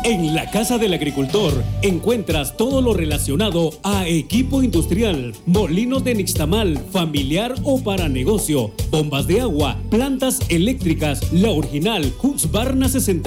En la Casa del Agricultor encuentras todo lo relacionado a equipo industrial, molinos de nixtamal, familiar o para negocio, bombas de agua, plantas eléctricas, la original Husqvarna 60.